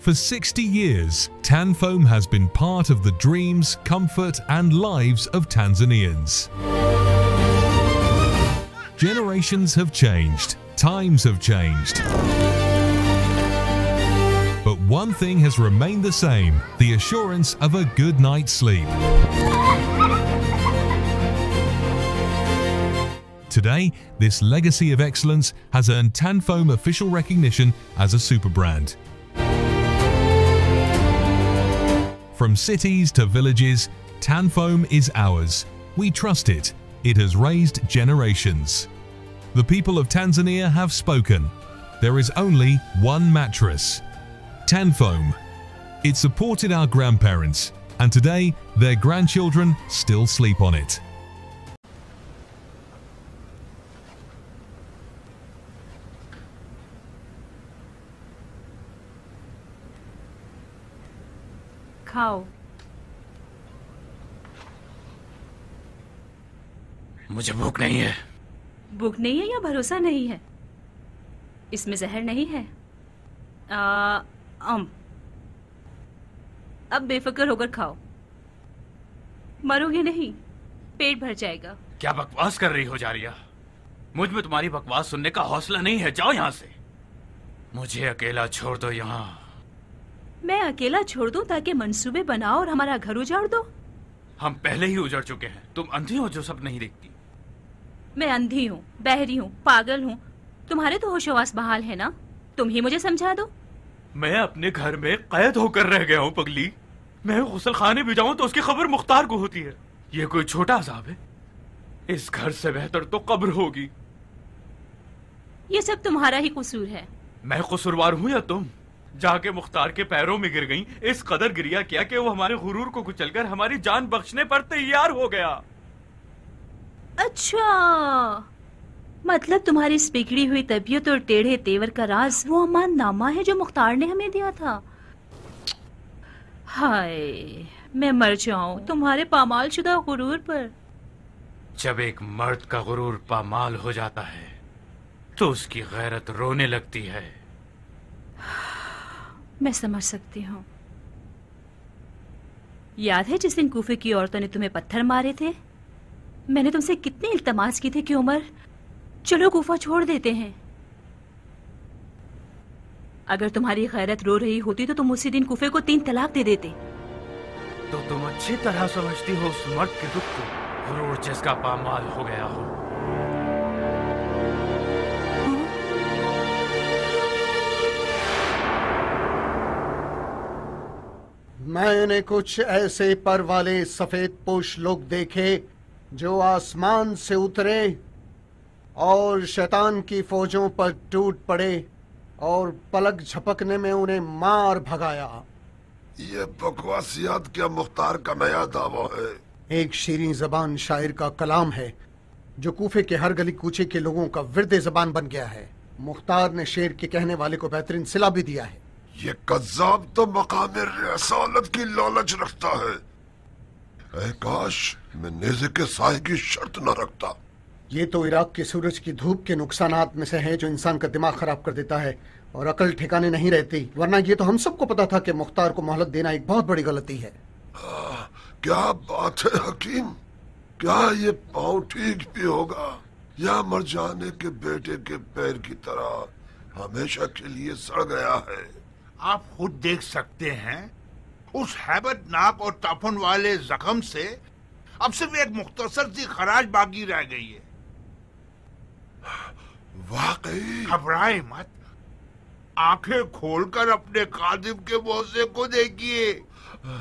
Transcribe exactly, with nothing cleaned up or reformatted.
For sixty years, Tanfoam has been part of the dreams, comfort and lives of Tanzanians. Generations have changed, times have changed. But one thing has remained the same, the assurance of a good night's sleep. Today, this legacy of excellence has earned Tanfoam official recognition as a super brand. From cities to villages, Tanfoam is ours. We trust it. It has raised generations. The people of Tanzania have spoken. There is only one mattress. Tanfoam. It supported our grandparents, and today their grandchildren still sleep on it. खाओ। मुझे भूख नहीं है। भूख नहीं है या भरोसा नहीं है? इसमें जहर नहीं है। आ, अम, अब बेफिक्र होकर खाओ, मरोगे नहीं, पेट भर जाएगा। क्या बकवास कर रही हो जारिया? मुझ में तुम्हारी बकवास सुनने का हौसला नहीं है, जाओ यहाँ से। मुझे अकेला छोड़ दो यहाँ। मैं अकेला छोड़ दूं ताकि मंसूबे बनाओ और हमारा घर उजाड़ दो? हम पहले ही उजड़ चुके हैं। तुम अंधी हो जो सब नहीं देखती। मैं अंधी हूँ, बहरी हूँ, पागल हूँ। तुम्हारे तो होशोवास बहाल है ना, तुम ही मुझे समझा दो। मैं अपने घर में कैद होकर रह गया हूँ पगली। मैं गुसल खाने भी जाऊँ तो उसकी खबर मुख्तार को होती है। ये कोई छोटा अजाब है? इस घर से बेहतर तो कब्र होगी। ये सब तुम्हारा ही कसूर है। मैं कसूरवार हूँ या तुम? जाके मुख्तार के पैरों में गिर गई, इस कदर गिरिया किया कि वो हमारे गुरूर को कुचलकर हमारी जान बख्शने पर तैयार हो गया। अच्छा, मतलब तुम्हारी इस बिगड़ी हुई तबीयत और टेढ़े तेवर का राज वो अमाननामा है जो मुख्तार ने हमें दिया था। हाय, मैं मर जाऊं तुम्हारे पामाल शुदा गुरूर पर। जब एक मर्द का गुरूर पामाल हो जाता है तो उसकी गैरत रोने लगती है। मैं समझ सकती हूँ। याद है जिस दिन कूफे की औरतों ने तुम्हें पत्थर मारे थे? मैंने तुमसे कितनी इल्तमास की थी कि उमर चलो कूफा छोड़ देते हैं। अगर तुम्हारी गैरत रो रही होती तो तुम उसी दिन कूफे को तीन तलाक दे देते। तो तुम अच्छी तरह समझती हो उस मर्द के दुख को, गुरूर जिसका पामाल हो गया हो। मैंने कुछ ऐसे पर वाले सफेद पोश लोग देखे जो आसमान से उतरे और शैतान की फौजों पर टूट पड़े और पलक झपकने में उन्हें मार भगाया। ये बकवासियात क्या मुख्तार का नया दावा है? एक शीरीं जबान शायर का कलाम है जो कूफे के हर गली कूचे के लोगों का विरदे जबान बन गया है। मुख्तार ने शेर के कहने वाले को बेहतरीन सिला भी दिया है। ये कज़्ज़ाब तो मकाम रसालत की लालच रखता है। ऐ काश मैं नेज़े के साए की शर्त न रखता। ये तो इराक के सूरज की धूप के नुकसानात में से है जो इंसान का दिमाग खराब कर देता है और अकल ठिकाने नहीं रहती। वरना ये तो हम सबको पता था कि मुख्तार को मोहलत देना एक बहुत बड़ी गलती है। आ, क्या बात है हकीम? क्या ये पाँव ठीक भी होगा या मर जाने के बेटे के पैर की तरह हमेशा के लिए सड़ गया है? आप खुद देख सकते हैं, उस हैबतनाक और ताफन वाले जख्म से अब सिर्फ एक मुख्तसर सी खराश बाकी रह गई है। वाकई घबराए मत, आंखें खोलकर अपने कादिम के मुआवजे को देखिए।